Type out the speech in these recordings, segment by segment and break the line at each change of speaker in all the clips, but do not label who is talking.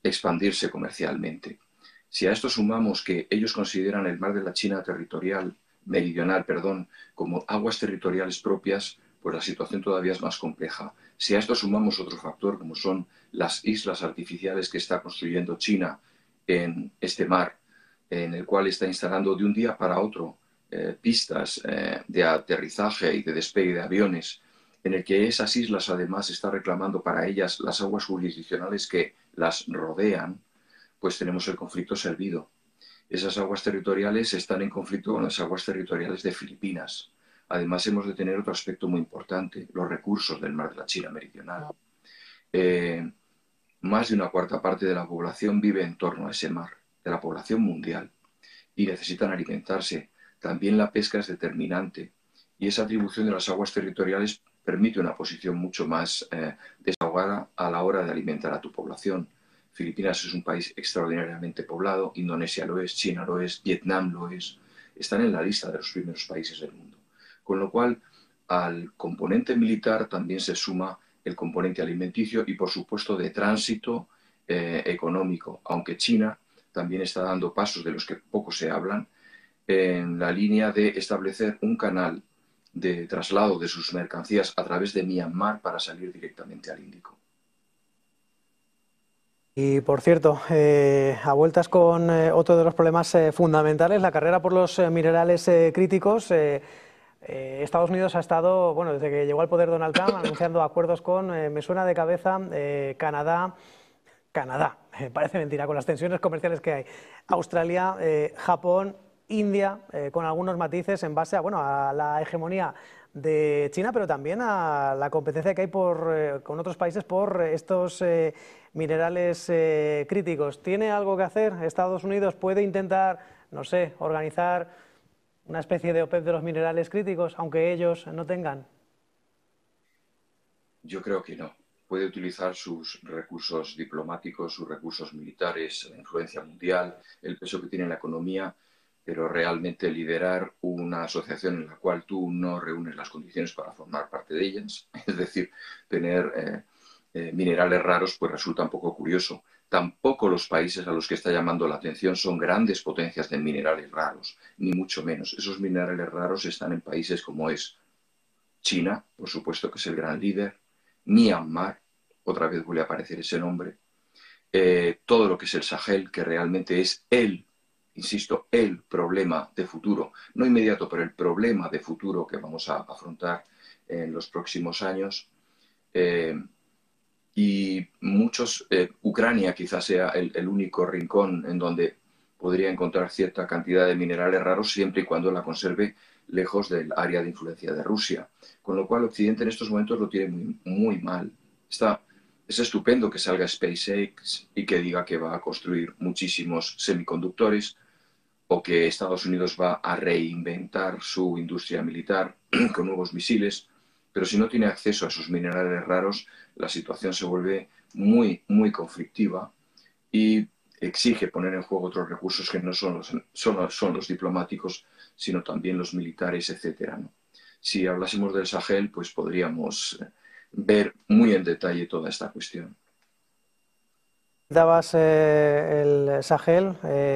expandirse comercialmente. Si a esto sumamos que ellos consideran el mar de la China meridional, como aguas territoriales propias, pues la situación todavía es más compleja. Si a esto sumamos otro factor, como son las islas artificiales que está construyendo China en este mar, en el cual está instalando de un día para otro pistas de aterrizaje y de despegue de aviones, en el que esas islas además está reclamando para ellas las aguas jurisdiccionales que las rodean, pues tenemos el conflicto servido. Esas aguas territoriales están en conflicto con las aguas territoriales de Filipinas. Además, hemos de tener otro aspecto muy importante, los recursos del mar de la China Meridional. Eh, Más de una cuarta parte de la población vive en torno a ese mar, de la población mundial, y necesitan alimentarse. También la pesca es determinante, y esa atribución de las aguas territoriales permite una posición mucho más desahogada a la hora de alimentar a tu población. Filipinas es un país extraordinariamente poblado, Indonesia lo es, China lo es, Vietnam lo es, están en la lista de los primeros países del mundo. Con lo cual, al componente militar también se suma el componente alimenticio y, por supuesto, de tránsito económico, aunque China también está dando pasos de los que poco se hablan en la línea de establecer un canal de traslado de sus mercancías a través de Myanmar para salir directamente al Índico.
Y por cierto, a vueltas con otro de los problemas fundamentales, la carrera por los minerales críticos. Estados Unidos ha estado, bueno, desde que llegó al poder Donald Trump, anunciando acuerdos con, me suena de cabeza, Canadá, parece mentira, con las tensiones comerciales que hay, Australia, Japón, India, con algunos matices en base a, bueno, a la hegemonía de China, pero también a la competencia que hay con otros países por estos minerales críticos. ¿Tiene algo que hacer? ¿Estados Unidos puede intentar, no sé, organizar una especie de OPEP de los minerales críticos, aunque ellos no tengan?
Yo creo que no. Puede utilizar sus recursos diplomáticos, sus recursos militares, la influencia mundial, el peso que tiene en la economía, pero realmente liderar una asociación en la cual tú no reúnes las condiciones para formar parte de ellas, es decir, tener minerales raros, pues resulta un poco curioso. Tampoco los países a los que está llamando la atención son grandes potencias de minerales raros, ni mucho menos. Esos minerales raros están en países como es China, por supuesto que es el gran líder, Myanmar, otra vez vuelve a aparecer ese nombre, todo lo que es el Sahel, que realmente es insisto, el problema de futuro, no inmediato, pero el problema de futuro que vamos a afrontar en los próximos años. Y Ucrania quizás sea el único rincón en donde podría encontrar cierta cantidad de minerales raros siempre y cuando la conserve lejos del área de influencia de Rusia. Con lo cual Occidente en estos momentos lo tiene muy, muy mal. Es estupendo que salga SpaceX y que diga que va a construir muchísimos semiconductores o que Estados Unidos va a reinventar su industria militar con nuevos misiles, pero si no tiene acceso a esos minerales raros, la situación se vuelve muy, muy conflictiva y exige poner en juego otros recursos que no son los diplomáticos, sino también los militares, etcétera, ¿no? Si hablásemos del Sahel, pues podríamos ver muy en detalle toda esta cuestión.
Dabas el Sahel,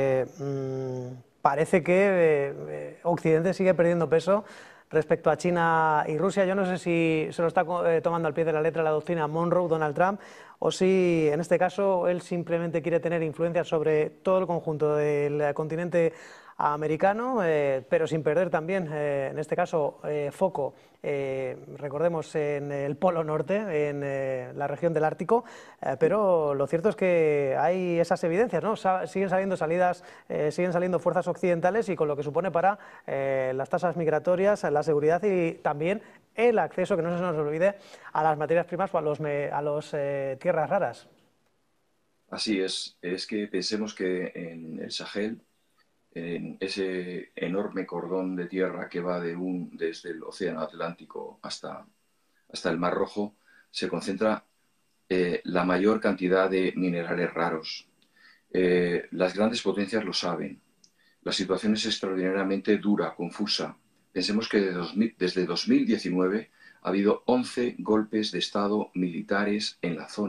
parece que Occidente sigue perdiendo peso respecto a China y Rusia. Yo no sé si se lo está tomando al pie de la letra la doctrina Monroe, Donald Trump, o si en este caso él simplemente quiere tener influencia sobre todo el conjunto del continente americano, pero sin perder también, en este caso, foco, recordemos, en el Polo Norte, en la región del Ártico, pero lo cierto es que hay esas evidencias, ¿no? Siguen saliendo siguen saliendo fuerzas occidentales y con lo que supone para las tasas migratorias, la seguridad y también el acceso, que no se nos olvide, a las materias primas o a los tierras raras.
Así es que pensemos que en el Sahel, en ese enorme cordón de tierra que va desde el Océano Atlántico hasta el Mar Rojo, se concentra la mayor cantidad de minerales raros. Las grandes potencias lo saben. La situación es extraordinariamente dura, confusa. Pensemos que desde 2019 ha habido 11 golpes de Estado militares en la zona.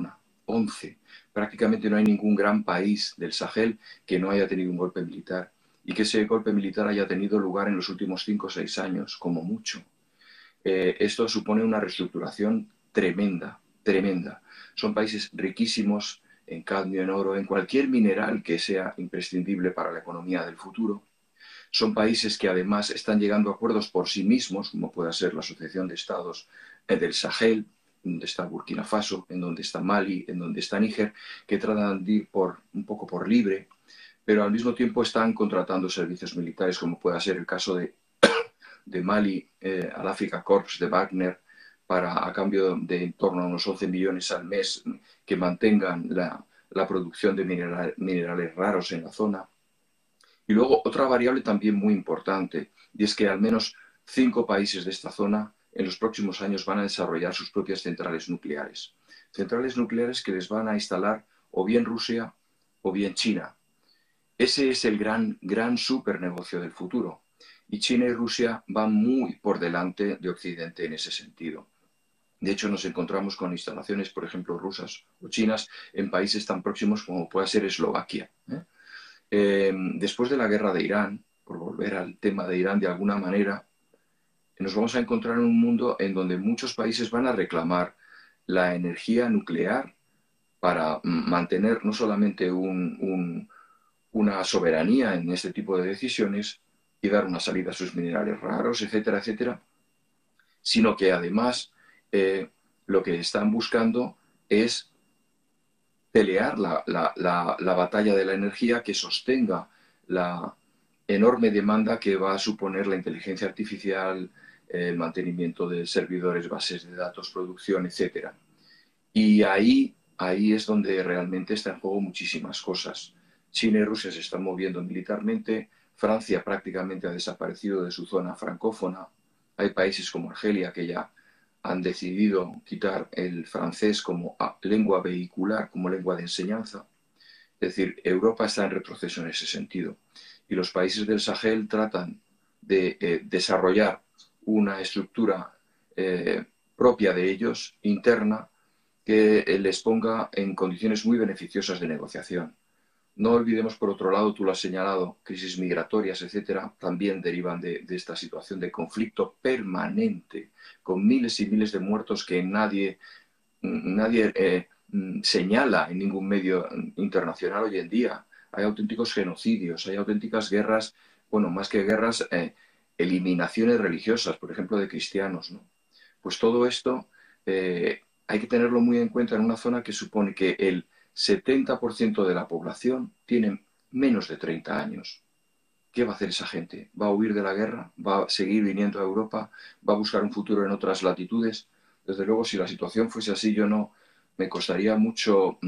11. Prácticamente no hay ningún gran país del Sahel que no haya tenido un golpe militar y que ese golpe militar haya tenido lugar en los últimos 5 o 6 años, como mucho. Esto supone una reestructuración tremenda, tremenda. Son países riquísimos en cadmio, en oro, en cualquier mineral que sea imprescindible para la economía del futuro. Son países que además están llegando a acuerdos por sí mismos, como pueda ser la Asociación de Estados del Sahel, en donde está Burkina Faso, en donde está Mali, en donde está Níger, que tratan de ir un poco por libre, pero al mismo tiempo están contratando servicios militares, como pueda ser el caso de Mali al Africa Corps de Wagner, a cambio de en torno a unos 11 millones al mes que mantengan la producción de minerales raros en la zona. Y luego otra variable también muy importante, y es que al menos 5 países de esta zona en los próximos años van a desarrollar sus propias centrales nucleares. Centrales nucleares que les van a instalar o bien Rusia o bien China. Ese es el gran super negocio del futuro. Y China y Rusia van muy por delante de Occidente en ese sentido. De hecho, nos encontramos con instalaciones, por ejemplo, rusas o chinas en países tan próximos como pueda ser Eslovaquia. Después de la guerra de Irán, por volver al tema de Irán de alguna manera, nos vamos a encontrar en un mundo en donde muchos países van a reclamar la energía nuclear para mantener no solamente una soberanía en este tipo de decisiones y dar una salida a sus minerales raros, etcétera, etcétera, sino que además lo que están buscando es pelear la batalla de la energía que sostenga la enorme demanda que va a suponer la inteligencia artificial, el mantenimiento de servidores, bases de datos, producción, etcétera. Y ahí es donde realmente está en juego muchísimas cosas. China y Rusia se están moviendo militarmente, Francia prácticamente ha desaparecido de su zona francófona, hay países como Argelia que ya han decidido quitar el francés como lengua vehicular, como lengua de enseñanza. Es decir, Europa está en retroceso en ese sentido. Y los países del Sahel tratan de desarrollar una estructura propia de ellos, interna, que les ponga en condiciones muy beneficiosas de negociación. No olvidemos, por otro lado, tú lo has señalado, crisis migratorias, etcétera, también derivan de esta situación de conflicto permanente, con miles y miles de muertos que nadie señala en ningún medio internacional hoy en día. Hay auténticos genocidios, hay auténticas guerras, bueno, más que guerras, eliminaciones religiosas, por ejemplo, de cristianos, ¿no? Pues todo esto hay que tenerlo muy en cuenta en una zona que supone que el 70% de la población tiene menos de 30 años. ¿Qué va a hacer esa gente? ¿Va a huir de la guerra? ¿Va a seguir viniendo a Europa? ¿Va a buscar un futuro en otras latitudes? Desde luego, si la situación fuese así, me costaría mucho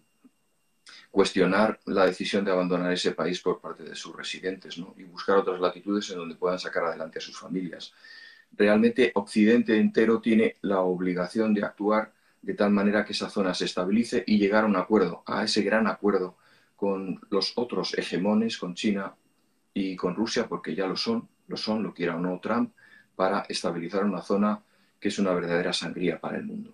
cuestionar la decisión de abandonar ese país por parte de sus residentes, ¿no? Y buscar otras latitudes en donde puedan sacar adelante a sus familias. Realmente Occidente entero tiene la obligación de actuar de tal manera que esa zona se estabilice y llegar a un acuerdo, a ese gran acuerdo con los otros hegemones, con China y con Rusia, porque ya lo quiera o no Trump, para estabilizar una zona que es una verdadera sangría para el mundo.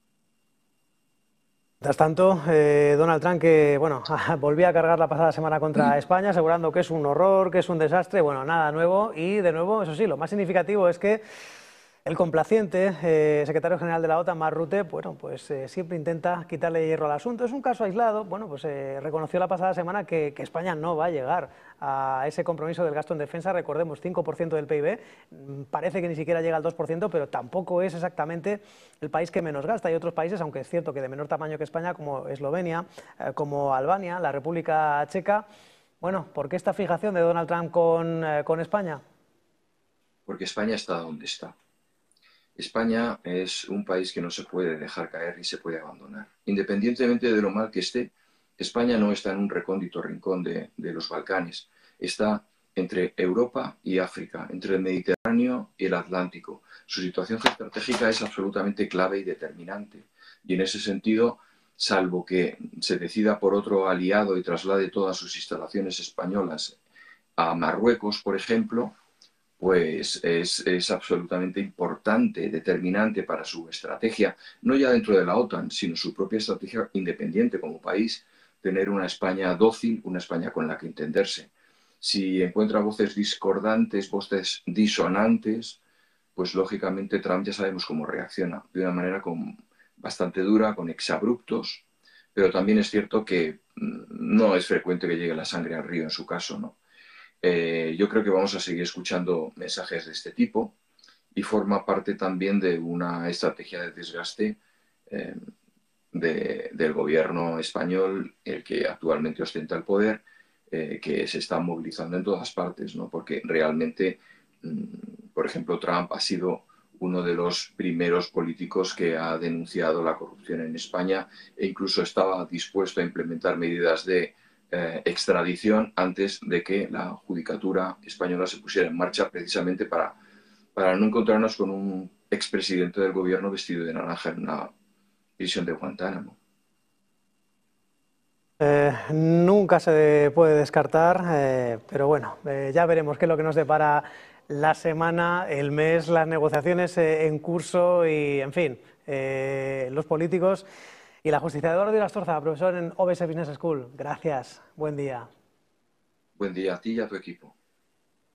Mientras tanto, Donald Trump, que bueno, volvía a cargar la pasada semana contra España, asegurando que es un horror, que es un desastre, bueno, nada nuevo. Y de nuevo, eso sí, lo más significativo es que el complaciente secretario general de la OTAN, Mark Rutte, bueno, pues siempre intenta quitarle hierro al asunto. Es un caso aislado. Bueno, pues reconoció la pasada semana que España no va a llegar a ese compromiso del gasto en defensa. Recordemos, 5% del PIB. Parece que ni siquiera llega al 2%, pero tampoco es exactamente el país que menos gasta. Hay otros países, aunque es cierto que de menor tamaño que España, como Eslovenia, como Albania, la República Checa. Bueno, ¿por qué esta fijación de Donald Trump con España?
Porque España está donde está. España es un país que no se puede dejar caer ni se puede abandonar. Independientemente de lo mal que esté, España no está en un recóndito rincón de los Balcanes. Está entre Europa y África, entre el Mediterráneo y el Atlántico. Su situación geoestratégica es absolutamente clave y determinante. Y en ese sentido, salvo que se decida por otro aliado y traslade todas sus instalaciones españolas a Marruecos, por ejemplo, pues es absolutamente importante, determinante para su estrategia, no ya dentro de la OTAN, sino su propia estrategia independiente como país, tener una España dócil, una España con la que entenderse. Si encuentra voces discordantes, voces disonantes, pues lógicamente Trump ya sabemos cómo reacciona, de una manera bastante dura, con exabruptos, pero también es cierto que no es frecuente que llegue la sangre al río en su caso, ¿no? Yo creo que vamos a seguir escuchando mensajes de este tipo y forma parte también de una estrategia de desgaste eh, del gobierno español, el que actualmente ostenta el poder, que se está movilizando en todas partes, ¿no? Porque realmente, por ejemplo, Trump ha sido uno de los primeros políticos que ha denunciado la corrupción en España e incluso estaba dispuesto a implementar medidas de extradición antes de que la judicatura española se pusiera en marcha precisamente para no encontrarnos con un expresidente del gobierno vestido de naranja en una prisión de Guantánamo.
Nunca se puede descartar, pero bueno, ya veremos qué es lo que nos depara la semana, el mes, las negociaciones en curso y, en fin, los políticos y la justicia. Eduardo de Astorza, profesor en OBS Business School. Gracias, buen día.
Buen día a ti y a tu equipo.